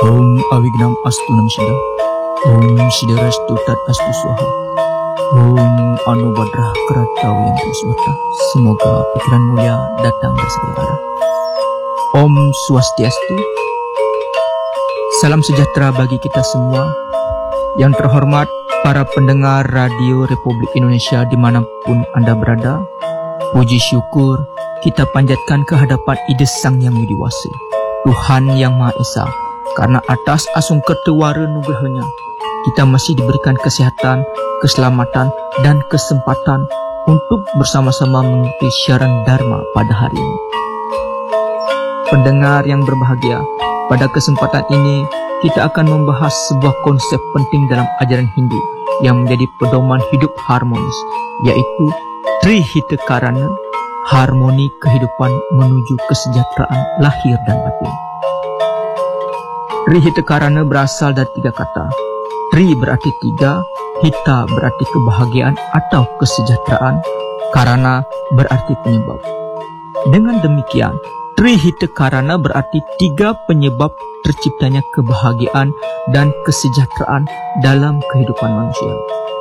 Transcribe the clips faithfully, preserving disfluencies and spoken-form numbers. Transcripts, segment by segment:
Om Avignam Astu Namshida. Om Siddharastu Tat Astu Swaha. Om Anubhadrah Keratau yang Tersuta. Semoga pikiran mulia datang dari segala arah. Om Swastiastu. Salam sejahtera bagi kita semua. Yang terhormat para pendengar Radio Republik Indonesia dimanapun Anda berada. Puji syukur kita panjatkan ke hadapan Ide Sang Yang Widiwasa, Tuhan Yang Maha Esa. Karena atas asung ketewara nugrahnya, kita masih diberikan kesehatan, keselamatan, dan kesempatan untuk bersama-sama mengikuti siaran Dharma pada hari ini. Pendengar yang berbahagia, pada kesempatan ini kita akan membahas sebuah konsep penting dalam ajaran Hindu yang menjadi pedoman hidup harmonis, yaitu Trihitakarana, harmoni kehidupan menuju kesejahteraan lahir dan batin. Trihitakarana berasal dari tiga kata. Tri berarti tiga, hita berarti kebahagiaan atau kesejahteraan, karana berarti penyebab. Dengan demikian, Trihitakarana berarti tiga penyebab terciptanya kebahagiaan dan kesejahteraan dalam kehidupan manusia.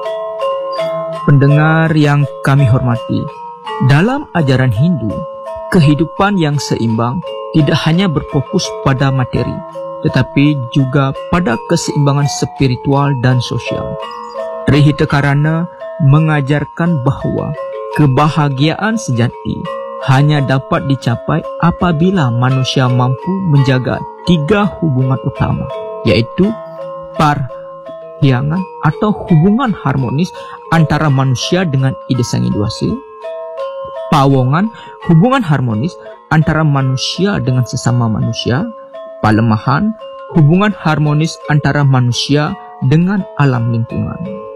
Pendengar yang kami hormati, dalam ajaran Hindu, kehidupan yang seimbang tidak hanya berfokus pada materi, tetapi juga pada keseimbangan spiritual dan sosial. Trihitakarana mengajarkan bahwa kebahagiaan sejati hanya dapat dicapai apabila manusia mampu menjaga tiga hubungan utama, yaitu parhyangan atau hubungan harmonis antara manusia dengan Ide Sang Widiwasa, pawongan, hubungan harmonis antara manusia dengan sesama manusia, palemahan, hubungan harmonis antara manusia dengan alam lingkungan.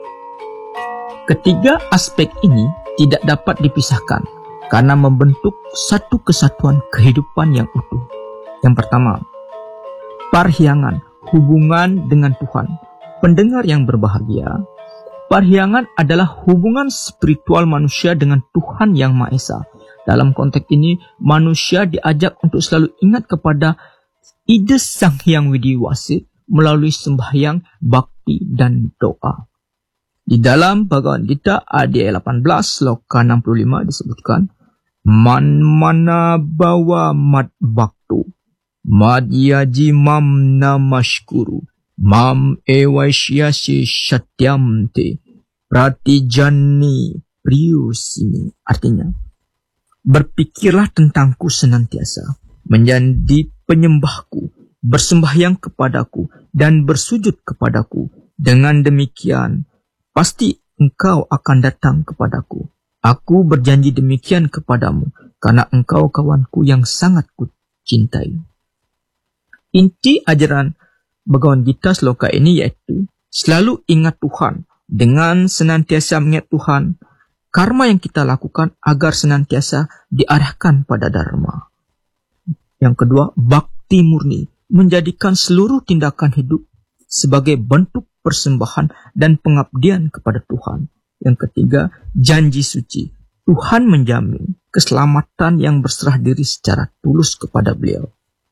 Ketiga aspek ini tidak dapat dipisahkan karena membentuk satu kesatuan kehidupan yang utuh. Yang pertama, parhyangan, hubungan dengan Tuhan. Pendengar yang berbahagia, parhyangan adalah hubungan spiritual manusia dengan Tuhan Yang Maha Esa. Dalam konteks ini, manusia diajak untuk selalu ingat kepada Ide Sang Yang Widiwasa melalui sembahyang, bakti, dan doa. Di dalam Bhagavad Gita Adhyaya delapan belas sloka enam puluh lima disebutkan, Man mana bawa mad baktu, mad yaji mam namashkuru, mam evaishyasi satyamte, pratijani priyusini. Artinya, berpikirlah tentangku senantiasa, menjadi penyembahku, bersembahyang kepadaku, dan bersujud kepadaku. Dengan demikian, pasti engkau akan datang kepadaku. Aku berjanji demikian kepadamu, karena engkau kawanku yang sangat kucintai. Inti ajaran Bhagavad Gita sloka ini yaitu, selalu ingat Tuhan. Dengan senantiasa mengingat Tuhan, karma yang kita lakukan agar senantiasa diarahkan pada Dharma. Yang kedua, bakti murni, menjadikan seluruh tindakan hidup sebagai bentuk persembahan dan pengabdian kepada Tuhan. Yang ketiga, janji suci. Tuhan menjamin keselamatan yang berserah diri secara tulus kepada beliau.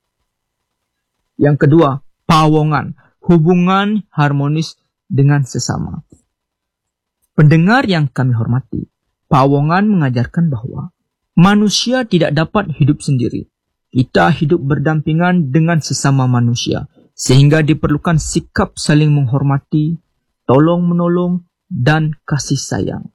Yang kedua, pawongan, hubungan harmonis dengan sesama. Pendengar yang kami hormati, pawongan mengajarkan bahwa manusia tidak dapat hidup sendiri. Kita hidup berdampingan dengan sesama manusia, sehingga diperlukan sikap saling menghormati, tolong-menolong, dan kasih sayang.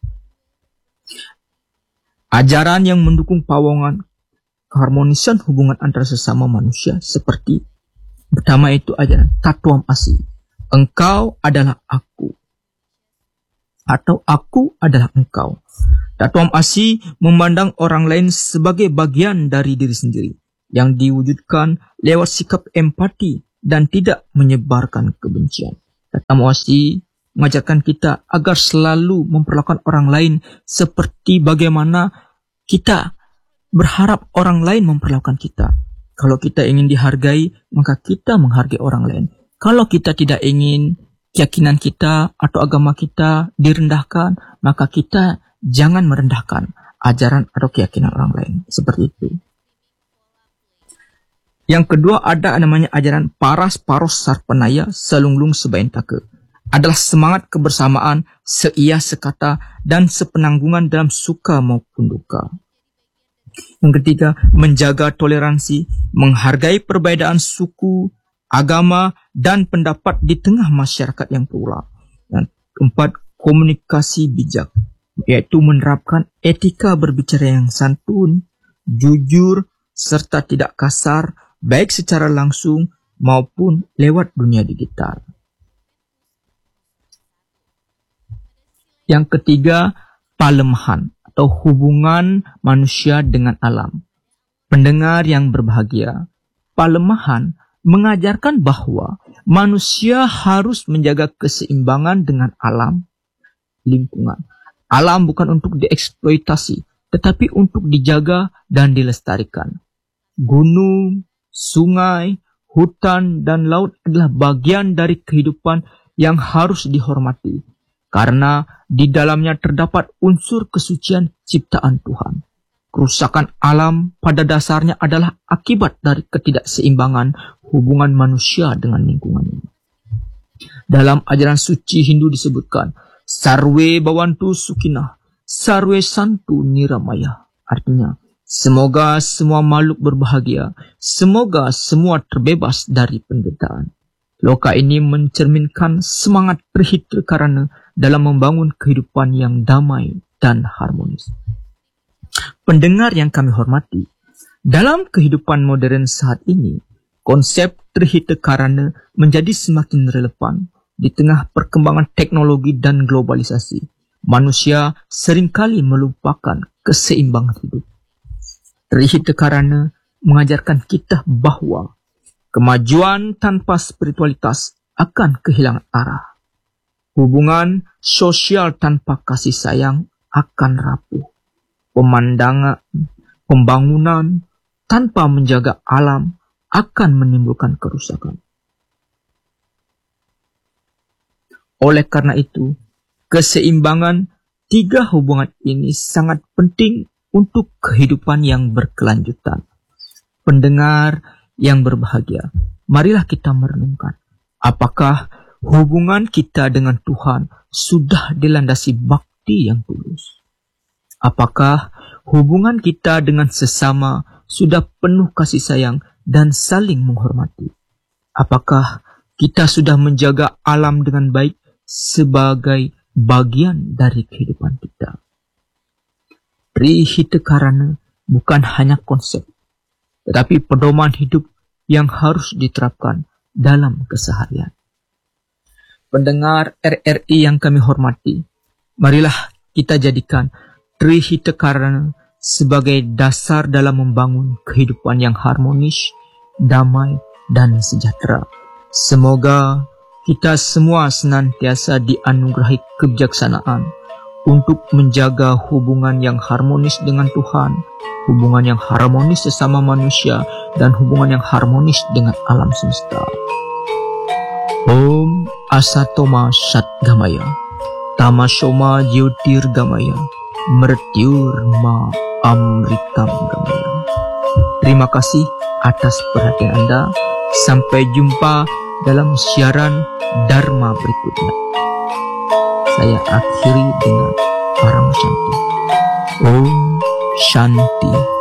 Ajaran yang mendukung pawongan, keharmonisan hubungan antara sesama manusia seperti pertama itu ajaran Tattvam Asi. Engkau adalah aku, atau aku adalah engkau. Tattvam Asi memandang orang lain sebagai bagian dari diri sendiri, yang diwujudkan lewat sikap empati dan tidak menyebarkan kebencian. Tattvam Asi mengajarkan kita agar selalu memperlakukan orang lain seperti bagaimana kita berharap orang lain memperlakukan kita. Kalau kita ingin dihargai, maka kita menghargai orang lain. Kalau kita tidak ingin keyakinan kita atau agama kita direndahkan, maka kita jangan merendahkan ajaran atau keyakinan orang lain. Seperti itu. Yang kedua ada namanya ajaran paras paros sarpanaya selunglung sebaintake. Adalah semangat kebersamaan, seia sekata, dan sepenanggungan dalam suka maupun duka. Yang ketiga, menjaga toleransi, menghargai perbedaan suku, agama, dan pendapat di tengah masyarakat yang plural. Yang keempat, komunikasi bijak, yaitu menerapkan etika berbicara yang santun, jujur, serta tidak kasar, baik secara langsung maupun lewat dunia digital. Yang ketiga, palemahan atau hubungan manusia dengan alam. Pendengar yang berbahagia, palemahan mengajarkan bahwa manusia harus menjaga keseimbangan dengan alam, lingkungan. Alam bukan untuk dieksploitasi, tetapi untuk dijaga dan dilestarikan. Gunung, sungai, hutan, dan laut adalah bagian dari kehidupan yang harus dihormati, karena di dalamnya terdapat unsur kesucian ciptaan Tuhan. Kerusakan alam pada dasarnya adalah akibat dari ketidakseimbangan hubungan manusia dengan lingkungannya. Dalam ajaran suci Hindu disebutkan, Sarwe Bawantu Sukinah, Sarwe Santu Niramaya. Artinya, semoga semua makhluk berbahagia, semoga semua terbebas dari penderitaan. Loka ini mencerminkan semangat Trihitakarana dalam membangun kehidupan yang damai dan harmonis. Pendengar yang kami hormati, dalam kehidupan modern saat ini, konsep Trihitakarana menjadi semakin relevan di tengah perkembangan teknologi dan globalisasi. Manusia seringkali melupakan keseimbangan hidup. Trihitakarana mengajarkan kita bahwa kemajuan tanpa spiritualitas akan kehilangan arah. Hubungan sosial tanpa kasih sayang akan rapuh. Pemandangan, pembangunan tanpa menjaga alam akan menimbulkan kerusakan. Oleh karena itu, keseimbangan tiga hubungan ini sangat penting untuk kehidupan yang berkelanjutan. Pendengar yang berbahagia, marilah kita merenungkan, apakah hubungan kita dengan Tuhan sudah dilandasi bakti yang tulus? Apakah hubungan kita dengan sesama sudah penuh kasih sayang dan saling menghormati? Apakah kita sudah menjaga alam dengan baik sebagai bagian dari kehidupan kita? Trihitakarana bukan hanya konsep, tetapi pedoman hidup yang harus diterapkan dalam keseharian. Pendengar R R I yang kami hormati, marilah kita jadikan Trihitakarana sebagai dasar dalam membangun kehidupan yang harmonis, damai, dan sejahtera. Semoga kita semua senantiasa dianugerahi kebijaksanaan untuk menjaga hubungan yang harmonis dengan Tuhan, hubungan yang harmonis sesama manusia, dan hubungan yang harmonis dengan alam semesta. Om Asatoma Satgamaya, Tamasoma Jyotirgamaya, Mrityurma Amritam Gamaya. Terima kasih atas perhatian Anda. Sampai jumpa dalam siaran Dharma berikutnya. Saya akhiri dengan Param Shanti. Om Shanti.